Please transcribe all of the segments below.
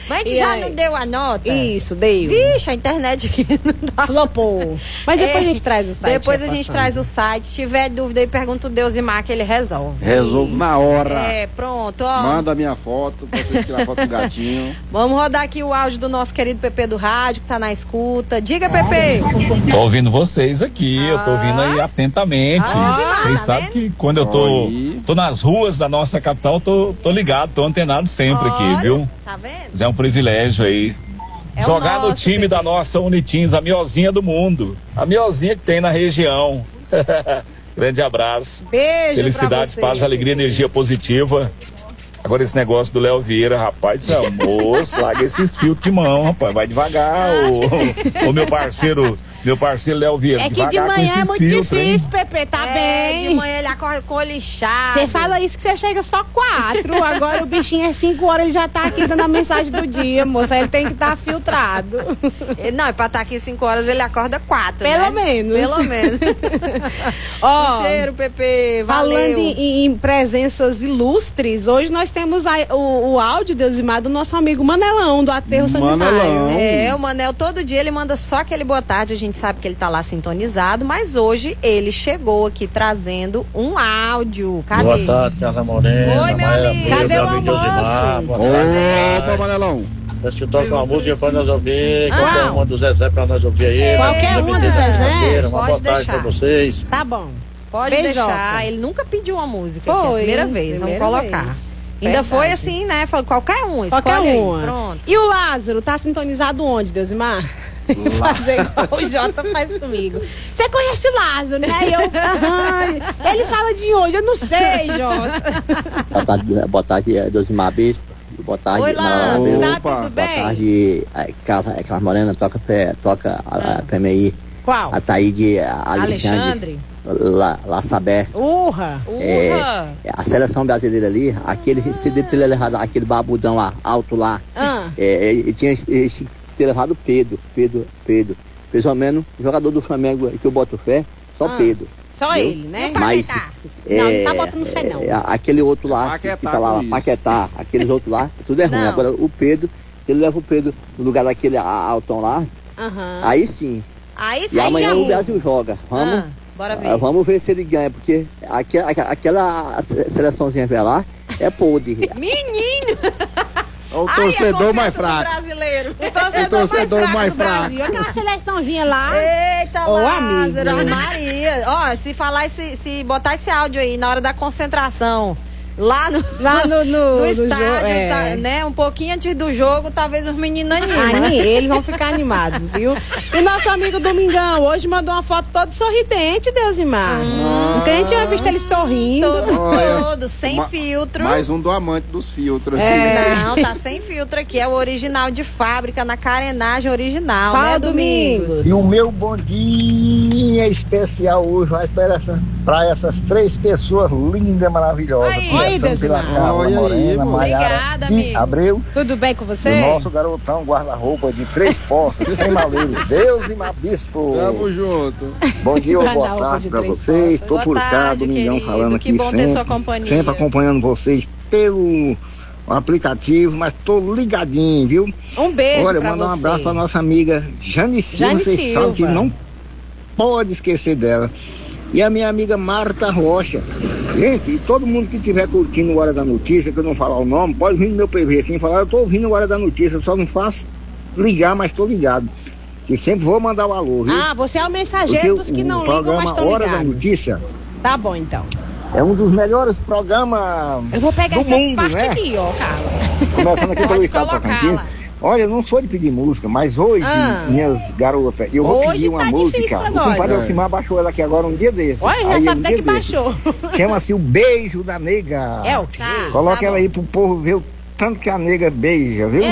Mas já não deu a nota? Isso, deu. Vixe, a internet aqui não tá. Flopou. Mas depois a gente traz o site. Depois a gente traz o site. Se tiver dúvida aí, pergunta o Deusimar que ele resolve. Resolve na hora. Pronto, ó. Manda a minha foto pra você tirar a foto do gatinho. Vamos rodar aqui o áudio do nosso querido Pepe do rádio, que tá na escuta. Diga, Pepe. Tô ouvindo vocês aqui, eu tô ouvindo aí atentamente. Vocês sabem que quando eu tô nas ruas da nossa capital, tô ligado, tô antenado sempre aqui, viu? Tá vendo? Mas é um privilégio aí. Jogar no time da nossa Unitins, a maiorzinha do mundo. A maiorzinha que tem na região. Grande abraço. Beijo. Felicidades, paz, alegria, energia positiva. Agora esse negócio do Léo Vieira, rapaz, moço, larga esses fios de mão, rapaz. Vai devagar, ô meu parceiro Léo Vieira. É que de manhã é muito difícil, Pepe, tá bem. De manhã ele acorda com o olho inchado. Você fala isso que você chega só 4. Agora o bichinho é 5 horas, ele já tá aqui dando a mensagem do dia, moça. Ele tem que estar filtrado. Não, pra estar aqui 5 horas ele acorda 4, Pelo menos. Pelo menos. Ó, cheiro, Pepe, valeu. Falando em presenças ilustres, hoje nós temos o áudio, Deusimar, do nosso amigo Manelão, do Aterro Sanitário. O Manel, todo dia ele manda só aquele boa tarde, a gente sabe que ele tá lá sintonizado, mas hoje ele chegou aqui trazendo um áudio. Cadê? Boa tarde, Carla Morena. Oi, meu amigo. Cadê o almoço? Opa, Manelão. Você toca uma música pra nós ouvir, qualquer uma do Zezé pra nós ouvir aí. Qualquer uma do Zezé? Uma boa tarde pra vocês. Tá bom. Pode deixar. Ele nunca pediu uma música. Foi. É a primeira vez. Vamos colocar. Ainda foi assim, né? Falou qualquer um. Qualquer uma. Pronto. E o Lázaro tá sintonizado onde, Deusimar? Fazer igual o Jota faz comigo. Você conhece o Lázaro, né? Ele fala de hoje, eu não sei, Jota. Boa tarde, Deusimar Bispo. Boa tarde, oi, Lázaro. Tá tudo bem? Boa tarde, Carla Morena, toca a PMI. Qual? A Taíde Alexandre. Laça Aberta. Urra! A seleção brasileira ali, se ele ter levado aquele babudão lá, alto lá, ele tinha ter levado Pedro. Pelo menos, jogador do Flamengo que eu boto fé, só Pedro. Só entendeu? ele, né? Mas, não tá botando fé, não. Aquele outro lá, que fica lá, Paquetá, aqueles outros lá, tudo é ruim. Não. Agora, o Pedro, se ele leva o Pedro no lugar daquele altão lá, aí sim. Aí sim. E amanhã o Brasil joga. Bora ver. Vamos ver se ele ganha, porque aquela seleçãozinha velha lá é podre. Menino! O torcedor mais fraco. Brasileiro. O torcedor mais fraco do Brasil. Aquela seleçãozinha lá. Eita, Lázaro, amigo. Maria. Ó, se botar esse áudio aí na hora da concentração, lá no estádio, tá, né? Um pouquinho antes do jogo, talvez os meninos animem. Eles vão ficar animados, viu? E nosso amigo Domingão hoje mandou uma foto todo sorridente, Deusimar. Nunca a gente tinha visto ele sorrindo. Todo, sem filtro. Mais um do amante dos filtros. Não, tá sem filtro aqui. É o original de fábrica, na carenagem original. Fala, né, Domingos? E o meu bom dia especial hoje vai para essas 3 pessoas lindas, maravilhosas. Oi, Deusimar. Carla Morena, Maiara Obrigada, de amigo. Abreu. Tudo bem com você? O nosso garotão guarda-roupa de 3 portas, sem maleiro. Deusimar Bispo. Tamo junto. Bom dia ou boa Guarda-roupa tarde de pra 3 vocês. Tô Boa por cá, tarde, Domingão, querido. falando Que aqui bom ter sua companhia. sempre acompanhando vocês pelo aplicativo, mas tô ligadinho, viu? Um beijo Olha, pra manda um você. abraço pra nossa amiga Jane Silva. Vocês sabem que não pode esquecer dela. E a minha amiga Marta Rocha. Gente, e todo mundo que estiver curtindo o Hora da Notícia, que eu não falar o nome, pode vir no meu PV assim, falar, eu tô ouvindo o Hora da Notícia, só não faço ligar, mas tô ligado. E sempre vou mandar o alô, viu? Você é o mensageiro dos que não ligam, mas estão Hora ligados. da Notícia Tá bom, então. é um dos melhores programas Eu vou pegar do essa mundo, parte né? aqui, ó, Carla. Começando aqui pelo Pode estado colocá-la. Tocantins. Olha, eu não sou de pedir música, mas hoje, minhas garotas, eu vou Hoje pedir uma tá difícil música. pra O nós, compadre Alcimar baixou ela aqui agora um dia desses. Olha, já sabe até que baixou. Chama-se O Beijo da Nega. É o quê? Coloca Tá ela bom. aí pro povo ver o tanto que a nega beija, viu?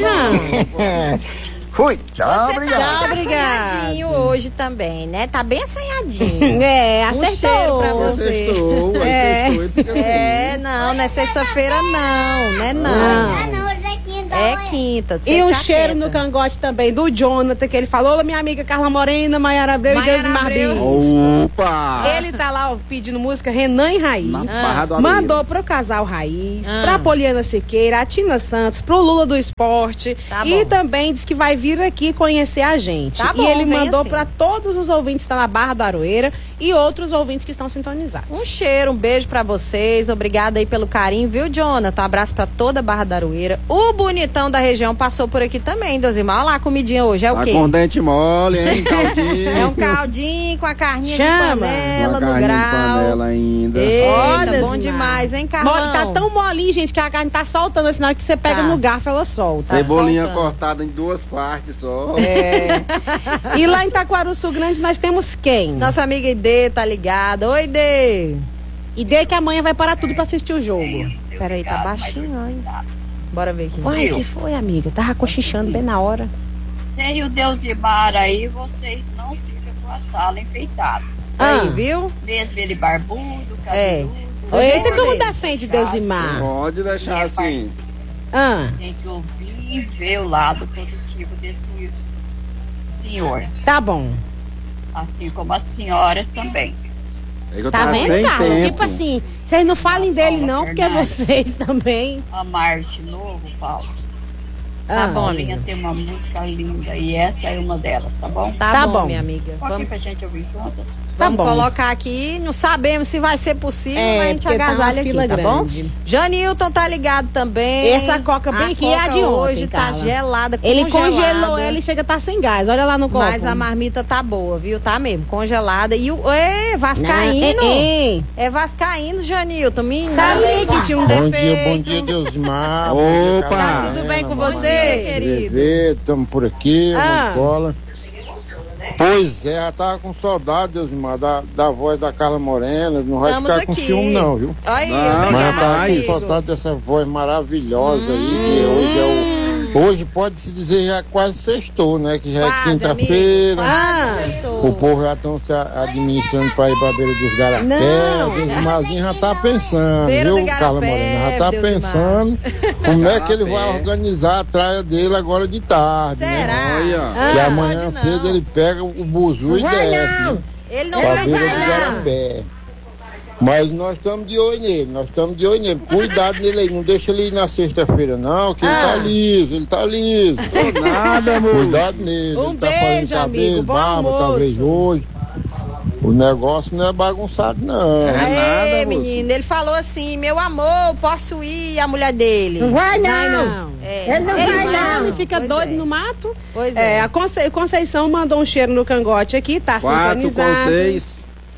Fui. Tchau, Você obrigado. tá Obrigado. assanhadinho hoje também, né? Tá bem assanhadinho. Acertou. Um cheiro pra você. Sextou, ele fica assim. Não é sexta-feira não, né não. É quinta. E um cheiro no cangote também do Jonathan, que ele falou, minha amiga Carla Morena, Maiara Abreu e Deus Marbis. Opa! Ele tá lá ó, pedindo música Renan e Raiz. Mandou pro casal Raiz, pra Poliana Siqueira, a Tina Santos, pro Lula do Esporte. Tá e bom. também diz que vai vir aqui conhecer a gente. Tá bom, e ele vem mandou assim. pra todos os ouvintes que estão na Barra do Aroeira e outros ouvintes que estão sintonizados. Um cheiro, um beijo pra vocês. Obrigada aí pelo carinho, viu, Jonathan? Um abraço pra toda a Barra da Aroeira. O bonitão da região passou por aqui também, Dozimar. Olha lá a comidinha hoje. É o quê? Com dente mole, hein? Caldinho. É um caldinho com a carninha Chama. de panela Uma no carninha grau. de panela ainda. Eita, Olha, bom Zimar. demais, hein, Carlão? Tá tão molinho, gente, que a carne tá soltando. Assim, na hora que você pega Tá. no garfo, ela solta. Cebolinha soltando. cortada em 2 partes só. E lá em Taquaruçu Grande nós temos quem? Nossa amiga Idê tá ligada. Oi, Idê. E de que amanhã vai parar tudo pra assistir o jogo. Peraí, tá baixinho, hein? Bora ver aqui. Uai, que foi, amiga? Tava cochichando bem na hora. Tem o Deusimar aí, vocês não ficam com a sala enfeitada. Aí, viu? Mesmo ele barbudo, É. cabeludo. Eita, como dele. defende Deusimar? Pode deixar assim. Tem que ouvir e ver o lado positivo desse senhor. Tá bom. Assim como as senhoras também. É que eu Tá tava vendo, sem Carla? tempo. Tipo assim, vocês não falem dele Paula não, porque Fernandes. vocês também. A Marte Novo, Paulo. Ah, bom, Paulinha tem uma música linda e essa é uma delas, tá bom? Tá bom. minha amiga. Coloque Vamos, pra gente ouvir juntas. Tá vamos bom. colocar aqui. Não sabemos se vai ser possível, mas a gente porque tá uma agasalha aqui, fila tá bom? grande. Janilton tá ligado também. Essa coca bem aqui é a de ontem, hoje tá Carla. gelada, Ele congelada. congelou ela e chega a estar sem gás. Olha lá no copo. Mas a marmita tá boa, viu? Tá mesmo, congelada. E o vascaíno. É vascaíno, Janilton. Menino. Sabia que tinha um defeito. Bom dia, Deusmar. Opa! Tá tudo bem com você? Querido. Estamos por aqui, Ah. Cola. Pois é, eu tava com saudade, Deusmar, da voz da Carla Morena. Não vai Estamos ficar com aqui. ciúme, não, viu? Olha aí, Não, Mas eu obrigada, tava com amigo. saudade dessa voz maravilhosa aí. Que hoje é o. Hoje pode-se dizer já quase sextou, né? Que já é Quase, quinta-feira. amigo, quase sextou. O povo já estão se administrando para ir pra beira dos garapés. Não. Deusmarzinho já tá pensando, Beira do viu, Carla garapé, Morena? Já tá Deusmar. pensando como é que ele vai organizar a traia dele agora de tarde, né? Será? Olha. Que Ah, amanhã pode cedo não. ele pega o buzu e desce, né? Ele não Pra vai beira do ganhar. garapé. Mas nós estamos de olho nele, Cuidado nele aí, não deixa ele ir na sexta-feira, não, que ele tá liso. Nada, amor. Cuidado nele, Um ele tá beijo, fazendo cabelo, amigo, bom barba, almoço. talvez hoje. O negócio não é bagunçado, não. Ei, moço. menino, ele falou assim, meu amor, posso ir, a mulher dele. Vai não. É, Ele não, e fica Pois doido é. no mato. Pois É, é. a Conceição mandou um cheiro no cangote aqui, tá 4 com sintonizado. 6.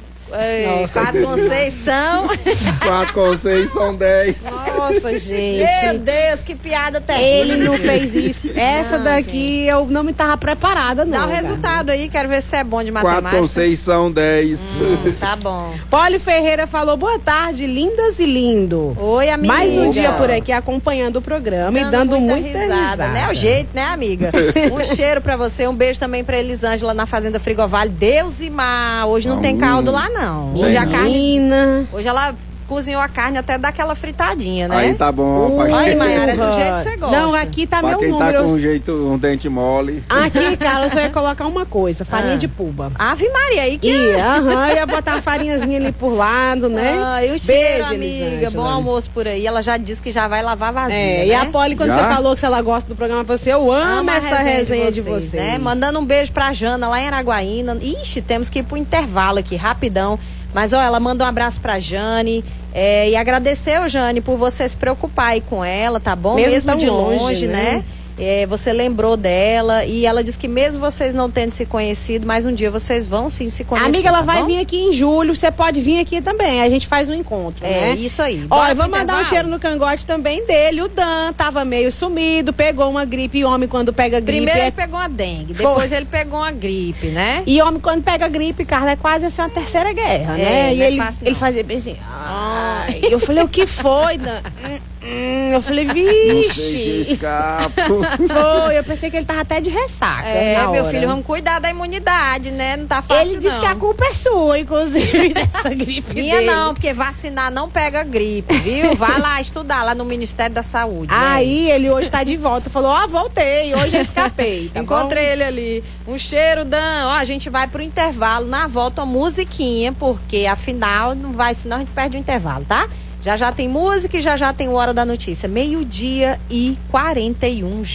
Ei, Nossa. Quatro Conceição. 4 com 6 são 10. Nossa, Meu gente. Deus, que piada terrível. Ele não fez isso. Essa Não, daqui eu não me tava preparada, não. Dá o cara. resultado aí, quero ver se é bom de 4 matemática. com 6 são 10. Tá bom. Poli Ferreira falou, boa tarde, lindas e lindo. Oi, amiga. Mais um dia por aqui acompanhando o programa e dando muita risada. né? O jeito, né, amiga? Um cheiro pra você, um beijo também pra Elisângela na Fazenda Frigovalho. Deus e mar. Hoje não tem caldo lá, não. Hoje a carne. Menina. Hoje ela cozinhou a carne até dar aquela fritadinha, né? Aí tá bom. pra Olha, quem- Maiara, é do jeito que você gosta. Não, aqui tá pra meu quem número. tá com um dente mole. Aqui, cara, eu só ia colocar uma coisa, farinha Ah. de puba. Ave Maria, aí que Ia botar uma farinhazinha ali por lado, né? Ai, o cheiro, Beijo, amiga. Elisângela. Bom almoço por aí. Ela já disse que já vai lavar vazia, É, né? e a Poli, quando Já? você falou que ela gosta do programa pra você, eu amo a essa resenha de vocês. né? Mandando um beijo pra Jana lá em Araguaína. Ixi, temos que ir pro intervalo aqui, rapidão. Mas, ó, ela manda um abraço pra Jane. E agradeceu, Jane, por você se preocupar aí com ela, tá bom? Mesmo tão de longe, né? Você lembrou dela e ela disse que mesmo vocês não tendo se conhecido, mas um dia vocês vão sim se conhecer. Amiga, ela tá vai bom? vir aqui em julho, você pode vir aqui também, a gente faz um encontro, né? Isso aí. Ó, Bora eu vou pro mandar um intervalo? cheiro no cangote também dele, o Dan, tava meio sumido, pegou uma gripe, e homem quando pega gripe... Primeiro ele pegou uma dengue, depois ele pegou uma gripe, né? E homem quando pega gripe, Carla, é quase assim uma terceira guerra, né? E não é ele, fácil, ele não. fazia bem assim, ai, eu falei, o que foi, Dan? Eu falei, vixe. Não sei se eu escapo. Foi, eu pensei que ele tava até de ressaca. Meu filho, vamos cuidar da imunidade, né? Não tá fácil, ele disse que a culpa é sua, inclusive, dessa gripe Minha dele. não, porque vacinar não pega gripe, viu? Vai lá estudar, lá no Ministério da Saúde. Aí, ele hoje tá de volta. Falou, voltei, hoje eu escapei. Tá Encontrei bom? ele ali. Um cheiro, Dan. A gente vai pro intervalo. Na volta, uma musiquinha, porque afinal, não vai, senão a gente perde o intervalo, tá? Já tem música e já tem o Hora da Notícia. 12:41.